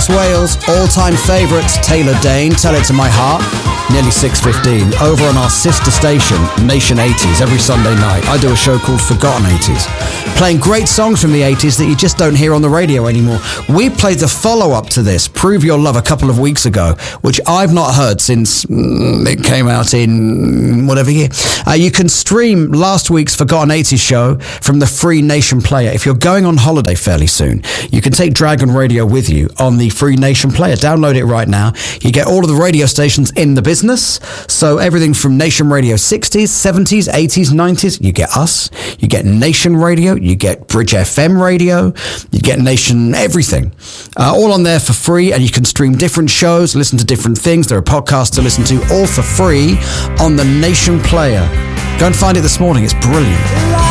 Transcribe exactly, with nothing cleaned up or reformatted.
South Wales, all-time favourites, Taylor Dane, Tell It to My Heart, nearly six fifteen, over on our sister station, Nation eighties, every Sunday night. I do a show called Forgotten eighties, playing great songs from the eighties that you just don't hear on the radio anymore. We played the follow-up to this, Prove Your Love, a couple of weeks ago, which I've not heard since mm, it came out in whatever year. Uh, you can stream last week's Forgotten eighties show from the free Nation Player. If you're going on holiday fairly soon, you can take Dragon Radio with you on the free Nation Player. Download it right now. You get all of the radio stations in the business. So everything from Nation Radio sixties, seventies, eighties, nineties. You get us. You get Nation Radio. You get Bridge F M Radio. You get Nation everything. Uh, all on there for free. And you can stream different shows, listen to different things. There are podcasts to listen to, all for free on the Nation Player. Go and find it this morning. It's brilliant.